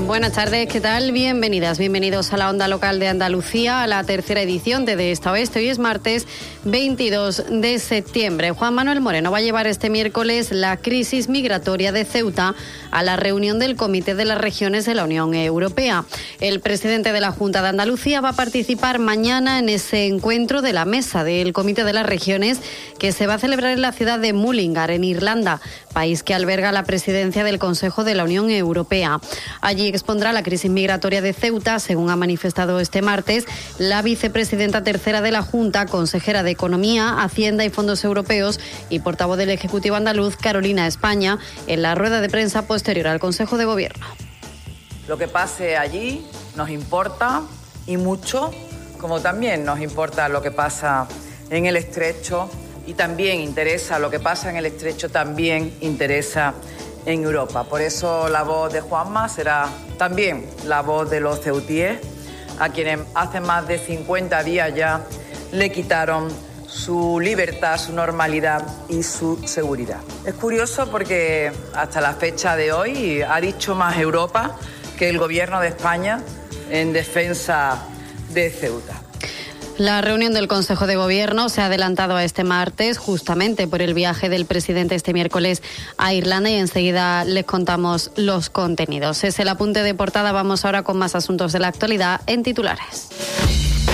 Buenas tardes, ¿qué tal? Bienvenidas, bienvenidos a la Onda Local de Andalucía, a la tercera edición de Esta Oeste. Hoy es martes 22 de septiembre. Juan Manuel Moreno va a llevar este miércoles la crisis migratoria de Ceuta a la reunión del Comité de las Regiones de la Unión Europea. El presidente de la Junta de Andalucía va a participar mañana en ese encuentro de la mesa del Comité de las Regiones que se va a celebrar en la ciudad de Mullingar, en Irlanda, país que alberga la presidencia del Consejo de la Unión Europea. Allí expondrá la crisis migratoria de Ceuta, según ha manifestado este martes la vicepresidenta tercera de la Junta, consejera de Economía, Hacienda y Fondos Europeos y portavoz del Ejecutivo andaluz, Carolina España, en la rueda de prensa posterior al Consejo de Gobierno. Lo que pase allí nos importa y mucho, como también nos importa lo que pasa en el Estrecho y también interesa lo que pasa en el Estrecho, también interesa en Europa. Por eso la voz de Juanma será también la voz de los ceutíes, a quienes hace más de 50 días ya le quitaron su libertad, su normalidad y su seguridad. Es curioso porque hasta la fecha de hoy ha dicho más Europa que el Gobierno de España en defensa de Ceuta. La reunión del Consejo de Gobierno se ha adelantado a este martes justamente por el viaje del presidente este miércoles a Irlanda y enseguida les contamos los contenidos. Es el apunte de portada. Vamos ahora con más asuntos de la actualidad en titulares.